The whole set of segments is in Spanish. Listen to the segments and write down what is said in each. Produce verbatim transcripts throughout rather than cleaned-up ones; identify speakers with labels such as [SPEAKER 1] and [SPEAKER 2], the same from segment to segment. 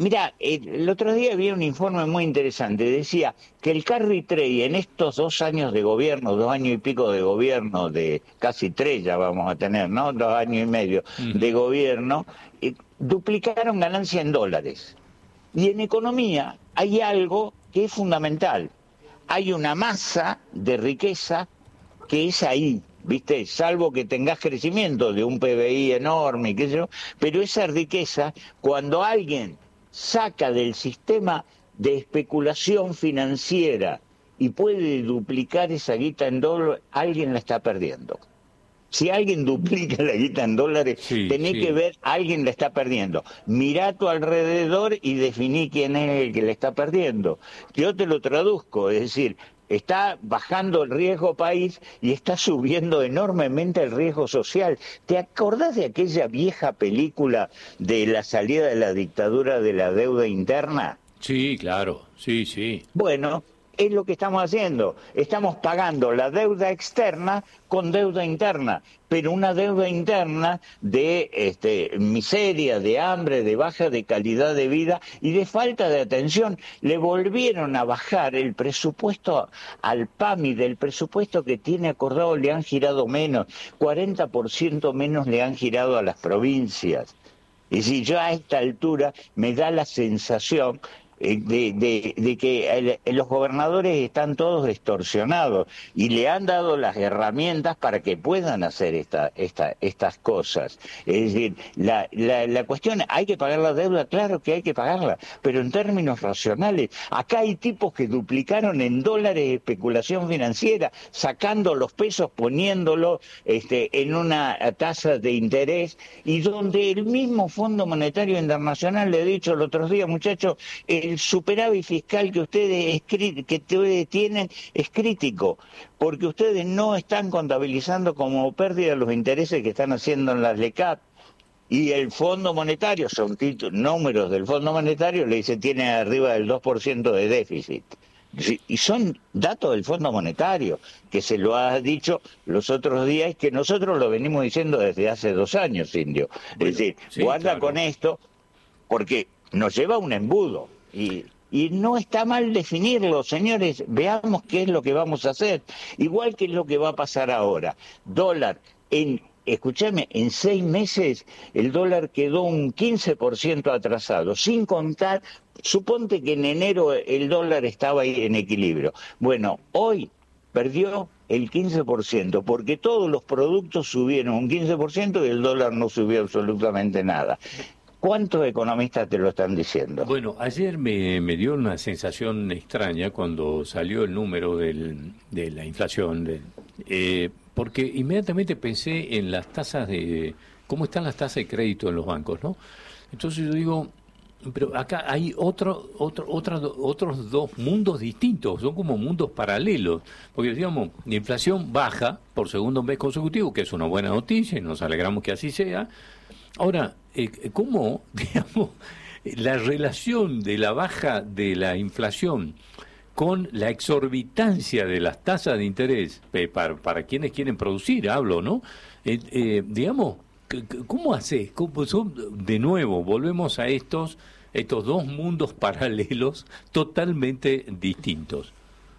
[SPEAKER 1] Mira, el otro día había un informe muy interesante, decía que el carry trade en estos dos años de gobierno, dos años y pico de gobierno, de casi tres ya vamos a tener, ¿no? Dos años y medio de
[SPEAKER 2] Ujú.
[SPEAKER 1] gobierno, eh, duplicaron ganancia en dólares. Y en economía hay algo que es fundamental. Hay una masa de riqueza que es ahí, ¿viste? Salvo que tengas crecimiento de un P B I enorme, qué sé yo, pero esa riqueza, cuando alguien saca del sistema de especulación financiera y puede duplicar esa guita en dólares, alguien la está perdiendo. Si alguien duplica la guita en dólares,
[SPEAKER 2] Sí,
[SPEAKER 1] tenés que
[SPEAKER 2] sí.
[SPEAKER 1] ver, alguien la está perdiendo. Mirá a tu alrededor y definí quién es el que le está perdiendo. Yo te lo traduzco, es decir, está bajando el riesgo país y está subiendo enormemente el riesgo social. ¿Te acordás de aquella vieja película de la salida de la dictadura de la deuda interna?
[SPEAKER 2] Sí, claro. Sí, sí.
[SPEAKER 1] Bueno, es lo que estamos haciendo. Estamos pagando la deuda externa con deuda interna, pero una deuda interna de este, miseria, de hambre, de baja de calidad de vida y de falta de atención. Le volvieron a bajar el presupuesto al PAMI, del presupuesto que tiene acordado le han girado menos, cuarenta por ciento menos le han girado a las provincias. Es decir, yo a esta altura me da la sensación eh, de, de, de que el, los gobernadores están todos distorsionados y le han dado las herramientas para que puedan hacer esta, esta, estas cosas. Es decir, la, la, la cuestión, ¿hay que pagar la deuda? Claro que hay que pagarla, pero en términos racionales. Acá hay tipos que duplicaron en dólares especulación financiera, sacando los pesos, poniéndolos este, en una tasa de interés, y donde el mismo Fondo Monetario Internacional le ha dicho el otro día, muchachos, el superávit fiscal que ustedes, que ustedes tienen es crítico, porque ustedes no están contabilizando como pérdida los intereses que están haciendo en las LECAP. Y el Fondo Monetario, son títulos, números del Fondo Monetario, le dice tiene arriba del dos por ciento de déficit. Y son datos del Fondo Monetario, que se lo ha dicho los otros días, que nosotros lo venimos diciendo desde hace dos años, Indio. Es
[SPEAKER 2] Bueno,
[SPEAKER 1] decir,
[SPEAKER 2] sí,
[SPEAKER 1] guarda con
[SPEAKER 2] claro.
[SPEAKER 1] esto, porque nos lleva a un embudo. Y, y no está mal definirlo, señores, veamos qué es lo que vamos a hacer. Igual que es lo que va a pasar ahora. Dólar en... Escúchame, en seis meses el dólar quedó un quince por ciento atrasado, sin contar, suponte que en enero el dólar estaba ahí en equilibrio. Bueno, hoy perdió el quince por ciento, porque todos los productos subieron un quince por ciento y el dólar no subió absolutamente nada. ¿Cuántos economistas te lo están diciendo?
[SPEAKER 2] Bueno, ayer me, me dio una sensación extraña cuando salió el número del, de la inflación, del, eh, porque inmediatamente pensé en las tasas de, cómo están las tasas de crédito en los bancos, ¿no? Entonces yo digo, pero acá hay otro, otro, otra, otros dos mundos distintos, son como mundos paralelos, porque digamos, la inflación baja por segundo mes consecutivo, que es una buena noticia y nos alegramos que así sea. Ahora, eh, ¿cómo, digamos, la relación de la baja de la inflación con la exorbitancia de las tasas de interés eh, para, para quienes quieren producir, hablo, ¿no? Eh, eh, digamos, ¿cómo haces? ¿Cómo son, de nuevo, volvemos a estos, estos dos mundos paralelos totalmente distintos?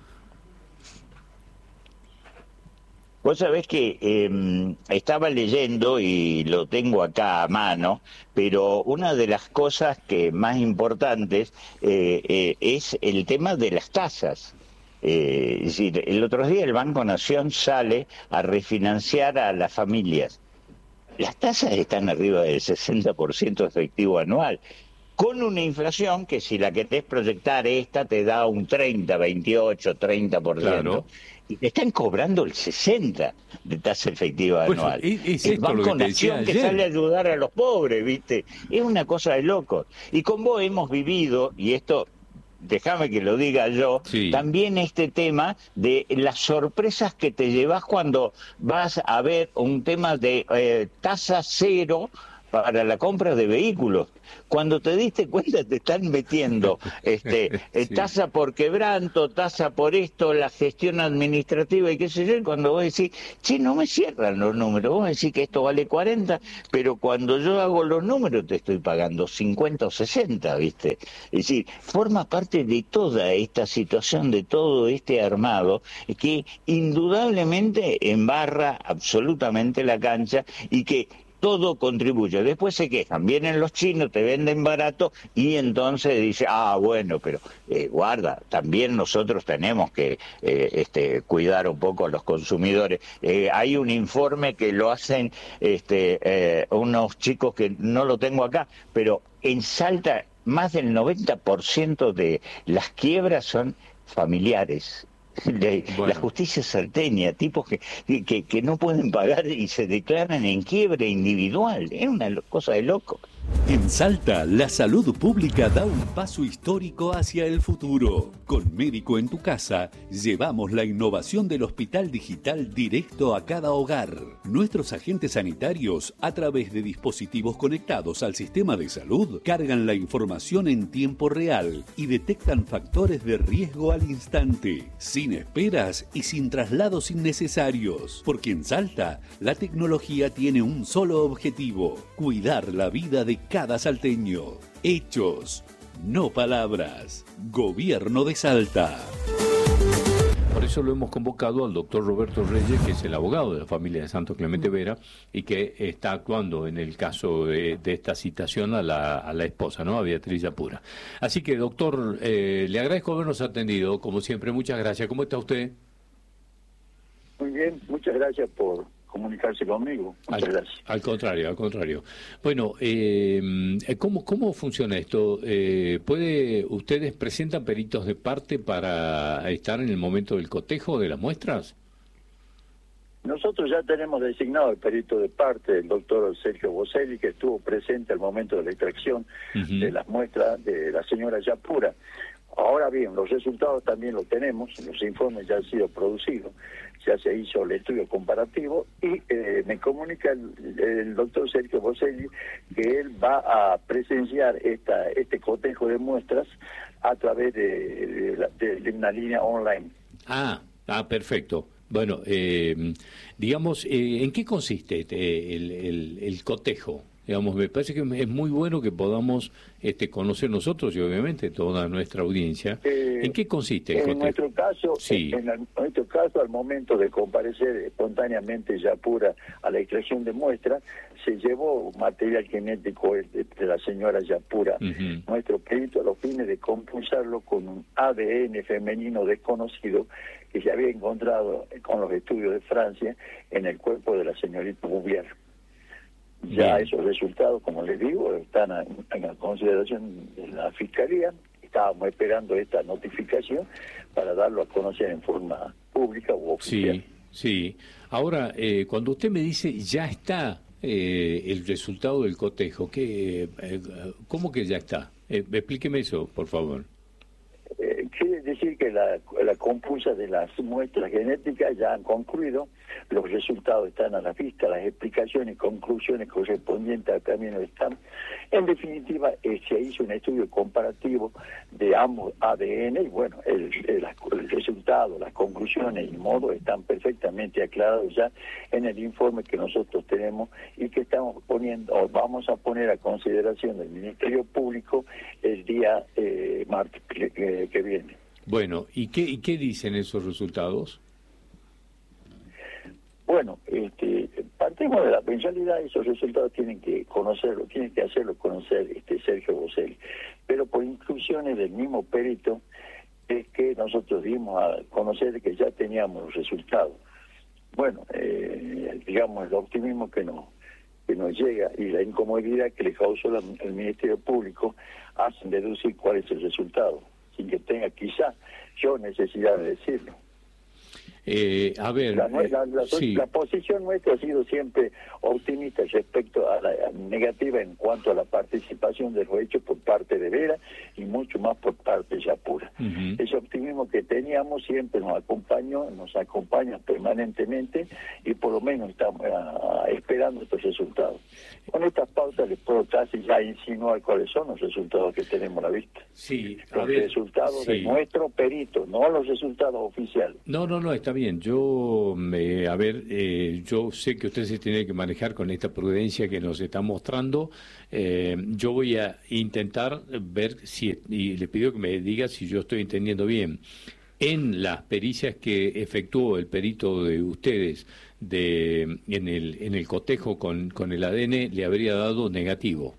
[SPEAKER 1] Vos sabés que eh, estaba leyendo y lo tengo acá a mano, pero una de las cosas que más importantes eh, eh, es el tema de las tasas. Eh, es decir, el otro día el Banco Nación sale a refinanciar a las familias. Las tasas están arriba del sesenta por ciento efectivo anual, con una inflación que si la querés proyectar esta te da un treinta, veintiocho, treinta por ciento.
[SPEAKER 2] Claro.
[SPEAKER 1] Y te están cobrando el sesenta de tasa efectiva
[SPEAKER 2] Bueno,
[SPEAKER 1] anual.
[SPEAKER 2] es, es
[SPEAKER 1] El
[SPEAKER 2] esto lo que
[SPEAKER 1] Banco
[SPEAKER 2] te decía
[SPEAKER 1] Nación que sale a
[SPEAKER 2] ayer.
[SPEAKER 1] ayudar a los pobres, ¿viste? Es una cosa de locos. Y con vos hemos vivido, y esto, déjame que lo diga yo,
[SPEAKER 2] Sí.
[SPEAKER 1] también este tema de las sorpresas que te llevas cuando vas a ver un tema de eh, tasa cero para la compra de vehículos. Cuando te diste cuenta te están metiendo este sí. tasa por quebranto, tasa por esto, la gestión administrativa y qué sé yo, y cuando vos decís, che, no me cierran los números, vos decís que esto vale cuarenta, pero cuando yo hago los números te estoy pagando cincuenta o sesenta, ¿viste? Es decir, forma parte de toda esta situación, de todo este armado, que indudablemente embarra absolutamente la cancha y que todo contribuye. Después se quejan, vienen los chinos, te venden barato y entonces dice, ah, bueno, pero eh, guarda, también nosotros tenemos que eh, este, cuidar un poco a los consumidores. Eh, hay un informe que lo hacen este, eh, unos chicos que no lo tengo acá, pero en Salta más del noventa por ciento de las quiebras son familiares. De, bueno. La justicia salteña, tipos que, que, que no pueden pagar y se declaran en quiebre individual, es una cosa de loco.
[SPEAKER 3] En Salta, la salud pública da un paso histórico hacia el futuro. Con Médico en tu Casa, llevamos la innovación del hospital digital directo a cada hogar. Nuestros agentes sanitarios, a través de dispositivos conectados al sistema de salud, cargan la información en tiempo real y detectan factores de riesgo al instante, sin esperas y sin traslados innecesarios. Porque en Salta, la tecnología tiene un solo objetivo: cuidar la vida de cada salteño. Hechos, no palabras. Gobierno de Salta.
[SPEAKER 2] Por eso lo hemos convocado al doctor Roberto Reyes, que es el abogado de la familia de Santo Clemente Vera y que está actuando en el caso de, de esta citación a la, a la esposa, ¿no? A Beatriz Yapura. Así que, doctor, eh, le agradezco habernos atendido, como siempre. Muchas gracias. ¿Cómo está usted?
[SPEAKER 4] Muy bien, muchas gracias por comunicarse conmigo. Muchas
[SPEAKER 2] al,
[SPEAKER 4] gracias.
[SPEAKER 2] Al contrario, al contrario. Bueno, eh, ¿cómo, cómo funciona esto? Eh, ¿Puede ustedes presentan peritos de parte para estar en el momento del cotejo de las muestras?
[SPEAKER 4] Nosotros ya tenemos designado el perito de parte, el doctor Sergio Boselli, que estuvo presente al momento de la extracción uh-huh. de las muestras de la señora Yapura. Ahora bien, los resultados también los tenemos, los informes ya han sido producidos, ya se hizo el estudio comparativo y eh, me comunica el, el doctor Sergio Boselli que él va a presenciar esta este cotejo de muestras a través de, de, de, de una línea online.
[SPEAKER 2] Ah, ah, perfecto. Bueno, eh, digamos, eh, ¿en qué consiste este, el, el, el cotejo? Digamos, me parece que es muy bueno que podamos este, conocer nosotros y obviamente toda nuestra audiencia. Eh, ¿En qué consiste el
[SPEAKER 4] en
[SPEAKER 2] cotejo?
[SPEAKER 4] Nuestro caso,
[SPEAKER 2] sí.
[SPEAKER 4] en, en nuestro caso, al momento de comparecer espontáneamente Yapura a la extracción de muestras, se llevó material genético de, de la señora Yapura. Uh-huh. Nuestro perito, a los fines de compulsarlo con un A D N femenino desconocido que se había encontrado con los estudios de Francia en el cuerpo de la señorita Bouvier. Ya Bien. Esos resultados, como les digo, están a, en la consideración de la Fiscalía. Estábamos esperando esta notificación para darlo a conocer en forma pública u oficial.
[SPEAKER 2] Sí, sí. Ahora, eh, cuando usted me dice ya está eh, el resultado del cotejo, ¿qué, eh, ¿cómo que ya está? Eh, explíqueme eso, por favor.
[SPEAKER 4] Eh, quiere decir que la, la compulsa de las muestras genéticas ya han concluido, los resultados están a la vista, las explicaciones y conclusiones correspondientes al camino están. En definitiva, eh, se hizo un estudio comparativo de ambos A D N y bueno, el, el, el resultado, las conclusiones y modos están perfectamente aclarados ya en el informe que nosotros tenemos y que estamos poniendo, o vamos a poner a consideración del Ministerio Público el día eh, martes que, que, que viene.
[SPEAKER 2] Bueno, ¿y qué, y qué dicen esos resultados?
[SPEAKER 4] Bueno, este, partimos de la penalidad, esos resultados tienen que conocerlo, tienen que hacerlo conocer este Sergio Boselli, pero por instrucciones del mismo perito es que nosotros dimos a conocer que ya teníamos los resultados. Bueno, eh, digamos el optimismo que nos, que nos llega y la incomodidad que le causó la, el Ministerio Público hacen deducir cuál es el resultado, sin que tenga quizá yo necesidad de decirlo.
[SPEAKER 2] Eh, a ver,
[SPEAKER 4] la, la, la,
[SPEAKER 2] sí.
[SPEAKER 4] la posición nuestra ha sido siempre optimista respecto a la a negativa en cuanto a la participación de los hechos por parte de Vera y mucho más por parte de Yapura. Uh-huh. Ese optimismo que teníamos siempre nos acompañó, nos acompaña permanentemente y por lo menos estamos uh, esperando estos resultados. Con estas pautas les puedo casi ya insinuar cuáles son los resultados que tenemos a la vista.
[SPEAKER 2] Sí, a
[SPEAKER 4] los
[SPEAKER 2] ver,
[SPEAKER 4] resultados
[SPEAKER 2] sí.
[SPEAKER 4] de nuestro perito, no los resultados oficiales.
[SPEAKER 2] No, no, no, está bien. Yo, eh, a ver, eh, yo sé que usted se tiene que manejar con esta prudencia que nos está mostrando. Eh, yo voy a intentar ver si, y le pido que me diga si yo estoy entendiendo bien. En las pericias que efectuó el perito de ustedes de en el en el cotejo con, con el A D N, le habría dado negativo.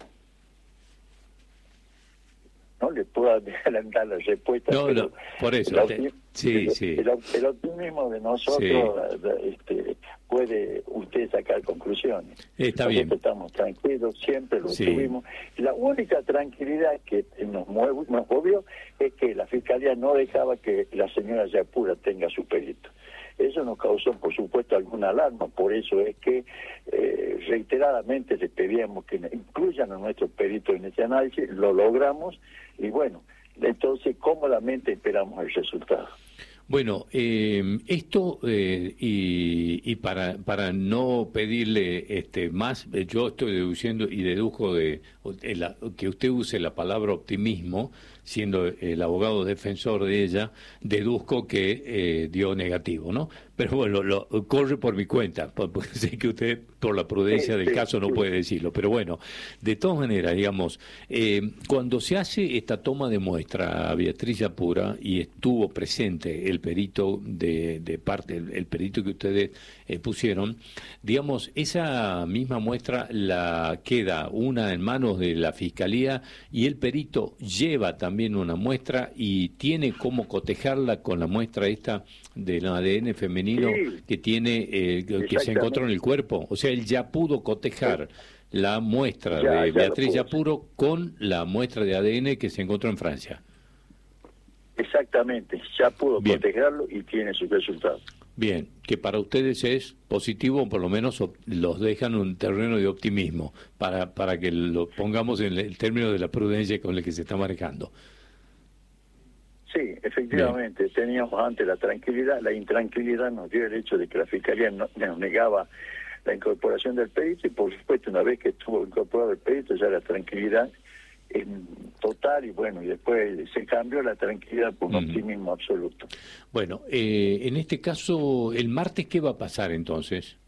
[SPEAKER 4] No le puedo adelantar la respuesta.
[SPEAKER 2] No,
[SPEAKER 4] pero
[SPEAKER 2] no, por eso.
[SPEAKER 4] El,
[SPEAKER 2] te, sí,
[SPEAKER 4] el,
[SPEAKER 2] sí.
[SPEAKER 4] El, el optimismo de nosotros sí. este, puede usted sacar conclusiones.
[SPEAKER 2] Está
[SPEAKER 4] nosotros
[SPEAKER 2] bien.
[SPEAKER 4] Estamos tranquilos, siempre lo
[SPEAKER 2] sí.
[SPEAKER 4] tuvimos. La única tranquilidad que nos, mueve, nos movió es que la Fiscalía no dejaba que la señora Yapura tenga su perito. Eso nos causó, por supuesto, alguna alarma. Por eso es que eh, reiteradamente le pedíamos que incluyan a nuestro perito en ese análisis. Lo logramos y bueno, entonces cómodamente esperamos el resultado.
[SPEAKER 2] Bueno, eh, esto eh, y, y para para no pedirle este más, yo estoy deduciendo y deduzco de, de la, que usted use la palabra optimismo, siendo el abogado defensor de ella, deduzco que eh, dio negativo, ¿no? Pero bueno, lo, corre por mi cuenta, porque sé que usted, por la prudencia del caso, no puede decirlo. Pero bueno, de todas maneras, digamos, eh, cuando se hace esta toma de muestra a Beatriz Yapura y estuvo presente el perito de, de parte, el, el perito que ustedes eh, pusieron, digamos, esa misma muestra la queda una en manos de la Fiscalía y el perito lleva también una muestra y tiene cómo cotejarla con la muestra esta del A D N femenino sí. que tiene eh, que se encontró en el cuerpo. O sea, él ya pudo cotejar sí. la muestra ya, de ya Beatriz Yapura con la muestra de A D N que se encontró en Francia.
[SPEAKER 4] Exactamente, ya pudo Bien. cotejarlo y tiene sus resultados.
[SPEAKER 2] Bien, que para ustedes es positivo, o por lo menos los dejan en un terreno de optimismo, para, para que lo pongamos en el término de la prudencia con la que se está manejando.
[SPEAKER 4] Sí, efectivamente, Bien. teníamos antes la tranquilidad, la intranquilidad nos dio el hecho de que la Fiscalía no, nos negaba la incorporación del perito y por supuesto una vez que estuvo incorporado el perito ya la tranquilidad en total y bueno, y después se cambió la tranquilidad por un uh-huh. optimismo absoluto.
[SPEAKER 2] Bueno, eh, en este caso, ¿el martes qué va a pasar entonces?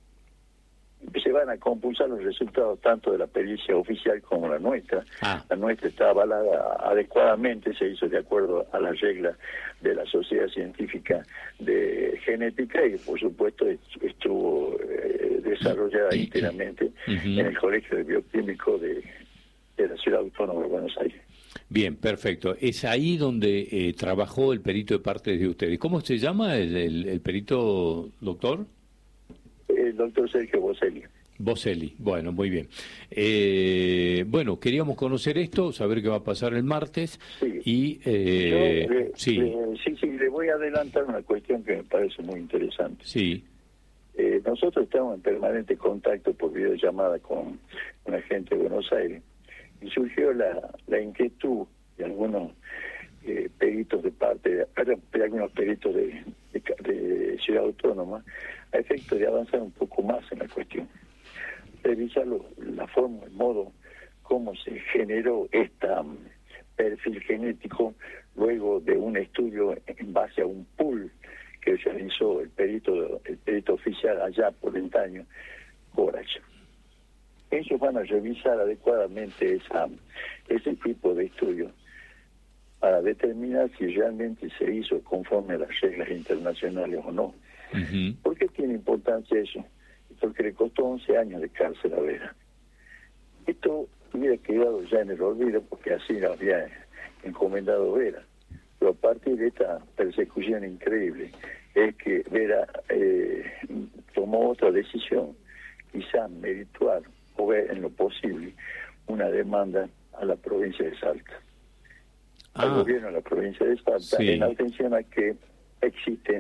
[SPEAKER 4] Se van a compulsar los resultados tanto de la pericia oficial como la nuestra.
[SPEAKER 2] Ah.
[SPEAKER 4] La nuestra está avalada adecuadamente, se hizo de acuerdo a las reglas de la Sociedad Científica de Genética y por supuesto estuvo eh, desarrollada íntegramente uh-huh. en el Colegio de Bioquímicos de, de la Ciudad Autónoma de Buenos Aires.
[SPEAKER 2] Bien, perfecto. Es ahí donde eh, trabajó el perito de parte de ustedes. ¿Cómo se llama el, el, el perito, doctor?
[SPEAKER 4] El doctor Sergio Boselli.
[SPEAKER 2] Boselli, bueno, muy bien. Eh, bueno, queríamos conocer esto, saber qué va a pasar el martes.
[SPEAKER 4] Sí.
[SPEAKER 2] Y, eh,
[SPEAKER 4] Yo, eh,
[SPEAKER 2] sí.
[SPEAKER 4] Eh, sí, sí, le voy a adelantar una cuestión que me parece muy interesante.
[SPEAKER 2] Sí.
[SPEAKER 4] Eh, nosotros estamos en permanente contacto por videollamada con una gente de Buenos Aires y surgió la, la inquietud de algunos eh, peritos de parte, de, de algunos peritos de, de, de Ciudad Autónoma a efecto de avanzar un poco más en la cuestión, revisar lo, la forma, el modo, cómo se generó este um, perfil genético luego de un estudio en base a un pool que realizó el perito el perito oficial allá por veinte años, Corach. Ellos van a revisar adecuadamente esa, ese tipo de estudios para determinar si realmente se hizo conforme a las reglas internacionales o no.
[SPEAKER 2] Uh-huh.
[SPEAKER 4] ¿Por qué tiene importancia eso? Porque le costó once años de cárcel a Vera. Esto hubiera quedado ya en el olvido porque así lo había encomendado Vera. Pero a partir de esta persecución increíble es que Vera eh, tomó otra decisión, quizá merituar o ver en lo posible una demanda a la provincia de Salta. Ah, al gobierno de la provincia de Salta, sí. En atención a que existen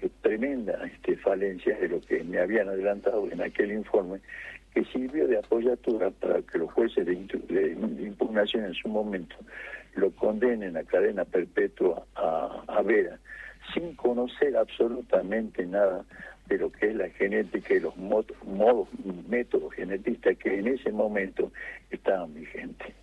[SPEAKER 4] tremenda este, falencia de lo que me habían adelantado en aquel informe, que sirvió de apoyatura para que los jueces de, de, de impugnación en su momento lo condenen a cadena perpetua a, a Vera, sin conocer absolutamente nada de lo que es la genética y los modos, modos métodos genetistas que en ese momento estaban vigentes.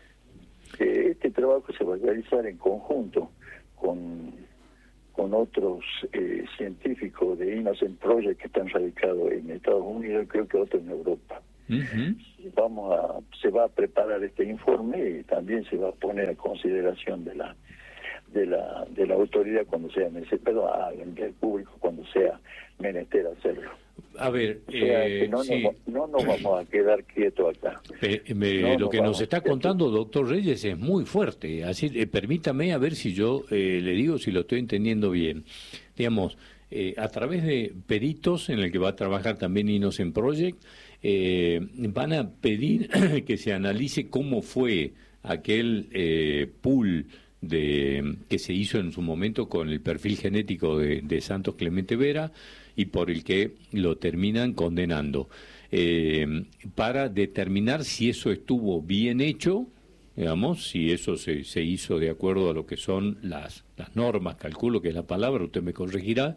[SPEAKER 4] Este trabajo se va a realizar en conjunto con, con otros eh, científicos de Innocent Project que están radicados en Estados Unidos y creo que otros en Europa. Uh-huh. Vamos a, se va a preparar este informe y también se va a poner a consideración de la de la de la autoridad cuando sea necesario, perdón, al público cuando sea menester hacerlo.
[SPEAKER 2] A ver,
[SPEAKER 4] o sea,
[SPEAKER 2] eh,
[SPEAKER 4] que no,
[SPEAKER 2] sí.
[SPEAKER 4] nos, no nos vamos a quedar quietos acá.
[SPEAKER 2] Eh, me,
[SPEAKER 4] no
[SPEAKER 2] lo
[SPEAKER 4] nos
[SPEAKER 2] que nos
[SPEAKER 4] vamos
[SPEAKER 2] está contando, doctor Reyes, es muy fuerte. Así, eh, permítame a ver si yo eh, le digo si lo estoy entendiendo bien. Digamos, eh, a través de peritos en el que va a trabajar también Innocent Project, eh, van a pedir que se analice cómo fue aquel eh, pool de que se hizo en su momento con el perfil genético de, de Santos Clemente Vera y por el que lo terminan condenando, eh, para determinar si eso estuvo bien hecho, digamos, si eso se, se hizo de acuerdo a lo que son las, las normas, calculo que es la palabra, usted me corregirá,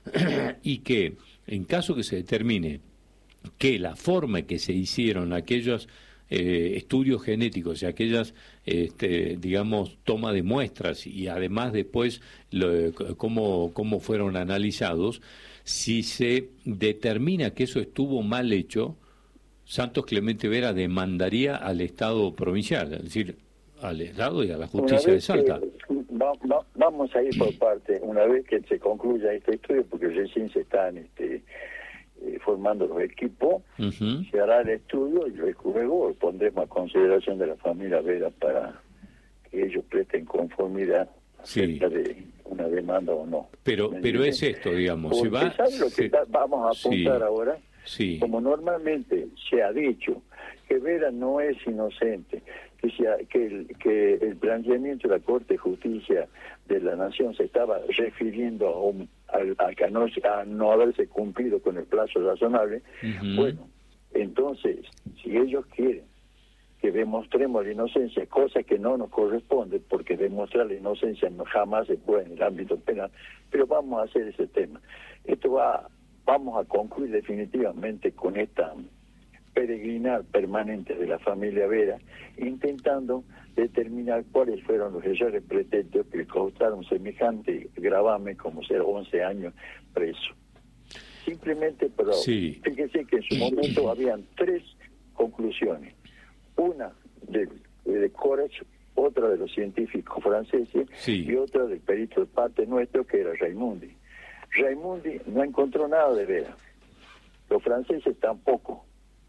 [SPEAKER 2] y que en caso que se determine que la forma en que se hicieron aquellos eh, estudios genéticos y aquellas, este, digamos, toma de muestras y además después lo, cómo, cómo fueron analizados, si se determina que eso estuvo mal hecho, Santos Clemente Vera demandaría al Estado provincial, es decir, al Estado y a la justicia de Salta.
[SPEAKER 4] Que, va, va, vamos a ir por parte, una vez que se concluya este estudio, porque recién se están este, eh, formando los equipos, uh-huh. se hará el estudio y luego lo pondremos a consideración de la familia Vera para que ellos presten conformidad
[SPEAKER 2] sí.
[SPEAKER 4] acerca de una demanda o no.
[SPEAKER 2] Pero pero es esto, digamos, se va...
[SPEAKER 4] ¿Sabe lo que
[SPEAKER 2] se...
[SPEAKER 4] está, vamos a apuntar
[SPEAKER 2] sí.
[SPEAKER 4] ahora?
[SPEAKER 2] Sí.
[SPEAKER 4] Como normalmente se ha dicho que Vera no es inocente, que, sea, que, el, que el planteamiento de la Corte de Justicia de la Nación se estaba refiriendo a, un, a, a, no, a no haberse cumplido con el plazo razonable, uh-huh. bueno, entonces, si ellos quieren que demostremos la inocencia, cosa que no nos corresponde, porque demostrar la inocencia no jamás se puede en el ámbito penal, pero vamos a hacer ese tema. Esto va... Vamos a concluir definitivamente con esta peregrinar permanente de la familia Vera, intentando determinar cuáles fueron los errores pretéritos que causaron semejante gravamen como ser once años preso. Simplemente, pero sí. fíjese que en su momento habían tres conclusiones. Una de, de Courage, otra de los científicos franceses sí. y otra del perito de parte nuestro que era Raimundi. Raimundi no encontró nada de Vera, los franceses tampoco,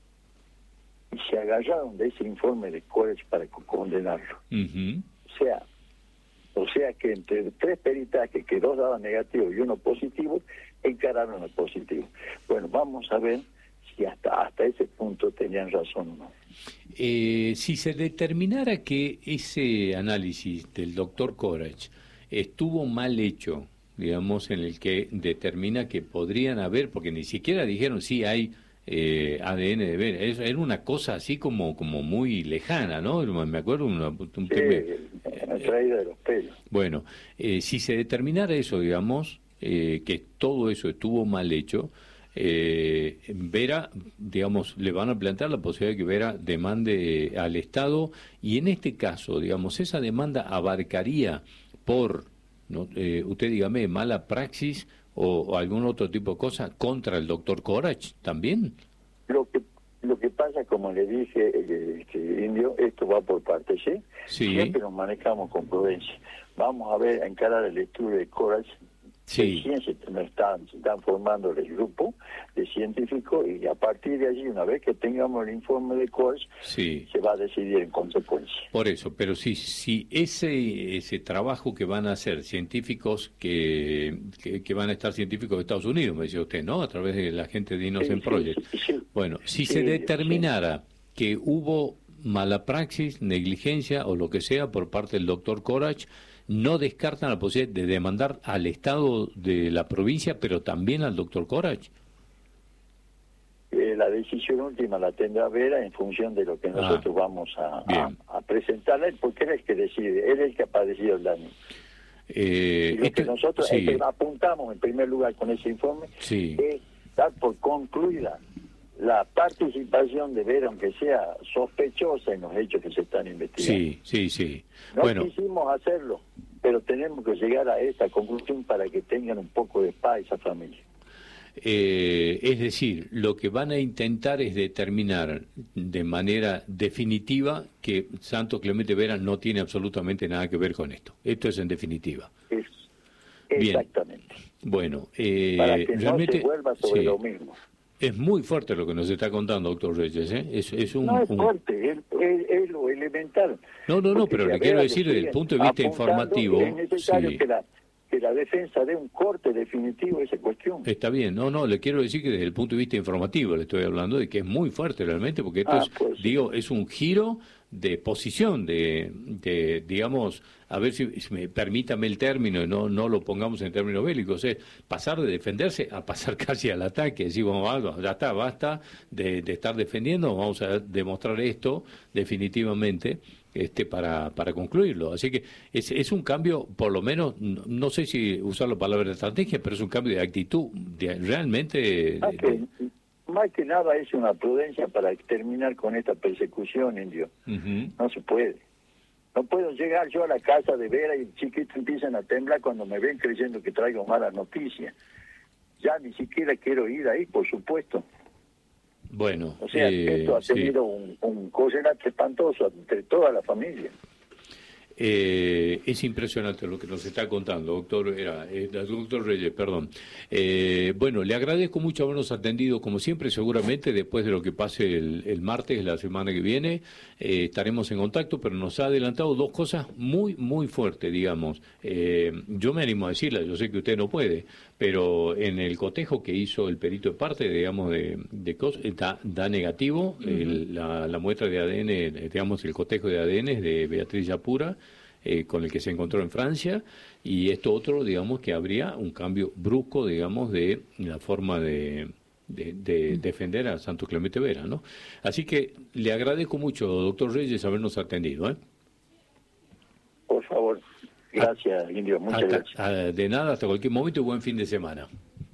[SPEAKER 4] y se agarraron de ese informe de Courage para condenarlo. Uh-huh. O sea, o sea que entre tres peritajes, que dos daban negativo y uno positivo, encararon el positivo. Bueno, vamos a ver si hasta hasta ese punto tenían razón o no.
[SPEAKER 2] Eh, si se determinara que ese análisis del doctor Courage estuvo mal hecho, digamos, en el que determina que podrían haber, porque ni siquiera dijeron sí hay eh, A D N de Vera, es, era una cosa así como como muy lejana, ¿no? Me acuerdo una, un
[SPEAKER 4] sí,
[SPEAKER 2] tema,
[SPEAKER 4] una traída de los pelos.
[SPEAKER 2] Bueno, eh, si se determinara eso, digamos, eh, que todo eso estuvo mal hecho, eh, Vera, digamos, le van a plantear la posibilidad de que Vera demande al Estado, y en este caso, digamos, esa demanda abarcaría por No, eh, usted dígame, mala praxis o, o algún otro tipo de cosa contra el doctor Courage también.
[SPEAKER 4] Lo que lo que pasa, como le dije, eh, este, Indio, esto va por partes, ¿sí?
[SPEAKER 2] Sí.
[SPEAKER 4] Siempre nos manejamos con prudencia. Vamos a ver, a encarar el estudio de Courage.
[SPEAKER 2] Sí.
[SPEAKER 4] Se están, se están formando el grupo de científicos y a partir de allí, una vez que tengamos el informe de Courage,
[SPEAKER 2] sí.
[SPEAKER 4] se va a decidir en consecuencia.
[SPEAKER 2] Por eso, pero si, si ese ese trabajo que van a hacer científicos que, que, que van a estar científicos de Estados Unidos, me decía usted, ¿no? A través de la gente de Innocent
[SPEAKER 4] sí,
[SPEAKER 2] Project.
[SPEAKER 4] Sí, sí,
[SPEAKER 2] bueno, si
[SPEAKER 4] sí,
[SPEAKER 2] se determinara sí. que hubo mala praxis, negligencia o lo que sea por parte del doctor Corach, no descartan la posibilidad de demandar al Estado de la provincia, pero también al doctor Corach.
[SPEAKER 4] Eh, la decisión última la tendrá Vera en función de lo que nosotros ah, vamos a, a, a presentarle, porque él es el que decide, él es el que ha padecido el daño.
[SPEAKER 2] Eh,
[SPEAKER 4] y lo
[SPEAKER 2] esto,
[SPEAKER 4] que nosotros
[SPEAKER 2] sí.
[SPEAKER 4] es que apuntamos en primer lugar con ese informe
[SPEAKER 2] sí.
[SPEAKER 4] es dar por concluida la participación de Vera, aunque sea sospechosa en los hechos que se están investigando.
[SPEAKER 2] Sí, sí, sí.
[SPEAKER 4] No
[SPEAKER 2] bueno.
[SPEAKER 4] quisimos hacerlo, pero tenemos que llegar a esta conclusión para que tengan un poco de paz esa familia.
[SPEAKER 2] Eh, es decir, lo que van a intentar es determinar de manera definitiva que Santo Clemente Vera no tiene absolutamente nada que ver con esto. Esto es en definitiva.
[SPEAKER 4] Es, exactamente.
[SPEAKER 2] Bien. Bueno, eh,
[SPEAKER 4] para que
[SPEAKER 2] realmente,
[SPEAKER 4] no se vuelva sobre
[SPEAKER 2] sí.
[SPEAKER 4] lo mismo.
[SPEAKER 2] Es muy fuerte lo que nos está contando, doctor Reyes, ¿eh? Es, es un,
[SPEAKER 4] no es
[SPEAKER 2] un...
[SPEAKER 4] fuerte, es, es, es lo elemental.
[SPEAKER 2] No, no, no, pero le quiero decir desde el punto de vista informativo...
[SPEAKER 4] Es necesario
[SPEAKER 2] sí.
[SPEAKER 4] que, la, que la defensa dé un corte definitivo a esa cuestión.
[SPEAKER 2] Está bien, no, no, le quiero decir que desde el punto de vista informativo le estoy hablando de que es muy fuerte realmente, porque esto
[SPEAKER 4] ah,
[SPEAKER 2] es,
[SPEAKER 4] pues,
[SPEAKER 2] digo, es un giro de posición, de, de digamos, a ver si, si me, permítame el término, y no, no lo pongamos en términos bélicos, es pasar de defenderse a pasar casi al ataque, decir, bueno, ya está, basta de, de estar defendiendo, vamos a demostrar esto definitivamente este para, para concluirlo. Así que es, es un cambio, por lo menos, no, no sé si usar la palabra de estrategia, pero es un cambio de actitud, de, realmente...
[SPEAKER 4] Más,
[SPEAKER 2] de,
[SPEAKER 4] que,
[SPEAKER 2] de,
[SPEAKER 4] más que nada es una prudencia para terminar con esta persecución, indio.
[SPEAKER 2] Uh-huh.
[SPEAKER 4] No se puede. No puedo llegar yo a la casa de Vera y el chiquito empiezan a temblar cuando me ven creyendo que traigo malas noticias. Ya ni siquiera quiero ir ahí, por supuesto.
[SPEAKER 2] Bueno,
[SPEAKER 4] o sea,
[SPEAKER 2] eh,
[SPEAKER 4] esto ha tenido
[SPEAKER 2] sí.
[SPEAKER 4] un, un correlato espantoso entre toda la familia.
[SPEAKER 2] Eh, es impresionante lo que nos está contando, doctor, era, eh, doctor Reyes, perdón. Eh, bueno, le agradezco mucho habernos atendido, como siempre, seguramente después de lo que pase el, el martes, la semana que viene, eh, estaremos en contacto, pero nos ha adelantado dos cosas muy, muy fuertes, digamos. Eh, yo me animo a decirlas, yo sé que usted no puede, pero en el cotejo que hizo el perito de parte, digamos, de, de cosas, da, da negativo, uh-huh. el, la, la muestra de A D N, digamos, el cotejo de A D N de Beatriz Yapura, Eh, con el que se encontró en Francia, y esto otro, digamos, que habría un cambio brusco, digamos, de la forma de, de, de defender a Santo Clemente Vera, ¿no? Así que le agradezco mucho, doctor Reyes, habernos atendido, ¿eh?
[SPEAKER 4] Por favor, gracias, a, Indio, muchas
[SPEAKER 2] hasta,
[SPEAKER 4] gracias.
[SPEAKER 2] A, de nada, hasta cualquier momento y buen fin de semana.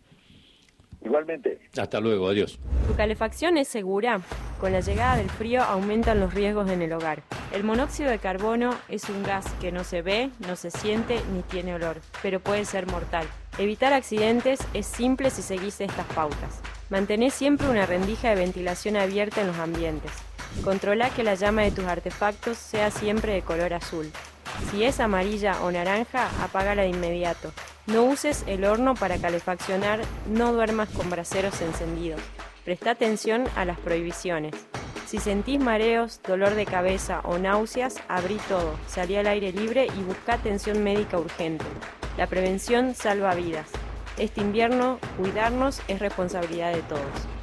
[SPEAKER 4] Igualmente.
[SPEAKER 2] Hasta luego, adiós.
[SPEAKER 5] ¿Tu calefacción es segura? Con la llegada del frío aumentan los riesgos en el hogar. El monóxido de carbono es un gas que no se ve, no se siente ni tiene olor, pero puede ser mortal. Evitar accidentes es simple si seguís estas pautas. Mantén siempre una rendija de ventilación abierta en los ambientes. Controla que la llama de tus artefactos sea siempre de color azul. Si es amarilla o naranja, apágala de inmediato. No uses el horno para calefaccionar, no duermas con braseros encendidos. Presta atención a las prohibiciones. Si sentís mareos, dolor de cabeza o náuseas, abrí todo, salí al aire libre y busca atención médica urgente. La prevención salva vidas. Este invierno, cuidarnos es responsabilidad de todos.